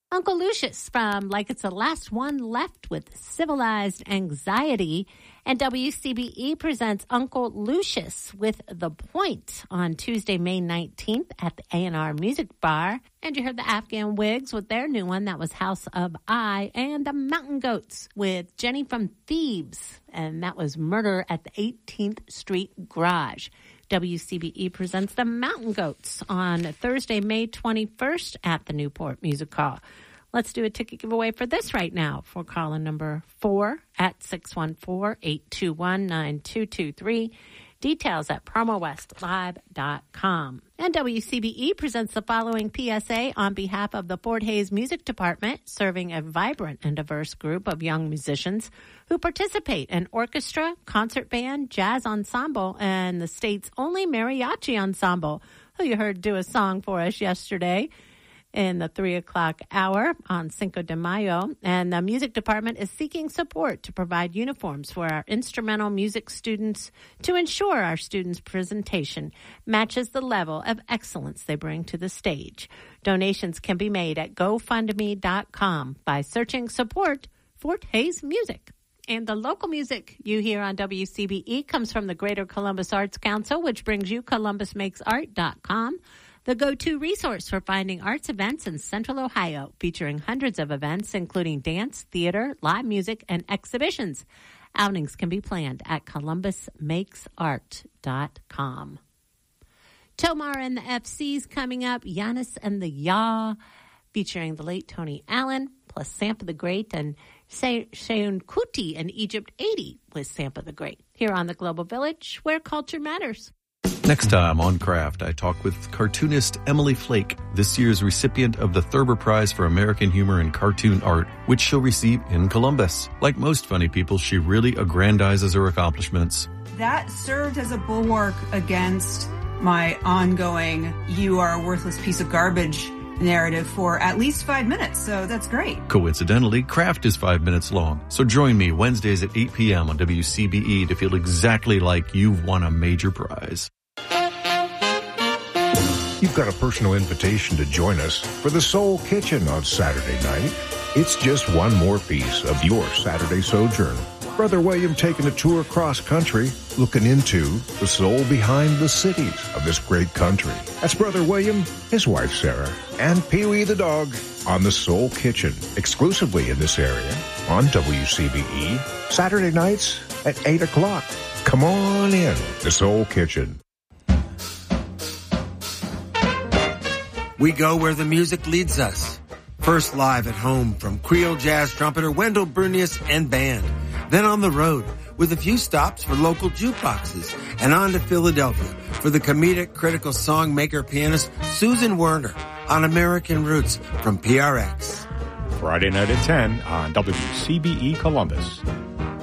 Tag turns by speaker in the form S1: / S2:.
S1: Uncle Lucius from Like It's the Last One Left with Civilized Anxiety. And WCBE presents Uncle Lucius with The Point on Tuesday, May 19th at the A&R Music Bar. And you heard the Afghan Wigs with their new one. That was House of I. And the Mountain Goats with Jenny from Thebes. And that was Murder at the 18th Street Garage. WCBE presents the Mountain Goats on Thursday, May 21st at the Newport Music Hall. Let's do a ticket giveaway for this right now for caller number 4 at 614-821-9223. Details at promowestlive.com. And WCBE presents the following PSA on behalf of the Fort Hays Music Department, serving a vibrant and diverse group of young musicians who participate in orchestra, concert band, jazz ensemble, and the state's only mariachi ensemble, who you heard do a song for us yesterday in the 3 o'clock hour on Cinco de Mayo. And the music department is seeking support to provide uniforms for our instrumental music students to ensure our students' presentation matches the level of excellence they bring to the stage. Donations can be made at GoFundMe.com by searching Support Fort Hays Music. And the local music you hear on WCBE comes from the Greater Columbus Arts Council, which brings you ColumbusMakesArt.com, the go-to resource for finding arts events in Central Ohio, featuring hundreds of events, including dance, theater, live music, and exhibitions. Outings can be planned at ColumbusMakesArt.com. Tomar and the FC's coming up, Giannis and the Ya, featuring the late Tony Allen, plus Sampa the Great, and Seun Kuti and Egypt 80 with Sampa the Great. Here on the Global Village, where culture matters.
S2: Next time on Craft, I talk with cartoonist Emily Flake, this year's recipient of the Thurber Prize for American Humor and Cartoon Art, which she'll receive in Columbus. Like most funny people, she really aggrandizes her accomplishments.
S3: That served as a bulwark against my ongoing "you are a worthless piece of garbage" narrative for at least 5 minutes, so that's great.
S2: Coincidentally, Craft is 5 minutes long, so join me Wednesdays at 8 p.m. on WCBE to feel exactly like you've won a major prize.
S4: You've got a personal invitation to join us for the Soul Kitchen on Saturday night. It's just one more piece of your Saturday sojourn. Brother William taking a tour cross country, looking into the soul behind the cities of this great country. That's Brother William, his wife Sarah, and Pee-wee the dog on the Soul Kitchen, exclusively in this area on WCBE, Saturday nights at 8 o'clock. Come on in, the Soul Kitchen.
S5: We go where the music leads us. First live at home from Creole jazz trumpeter Wendell Brunius and band. Then on the road with a few stops for local jukeboxes, and on to Philadelphia for the comedic critical song maker pianist Susan Werner on American Roots from PRX.
S6: Friday night at 10 on WCBE Columbus.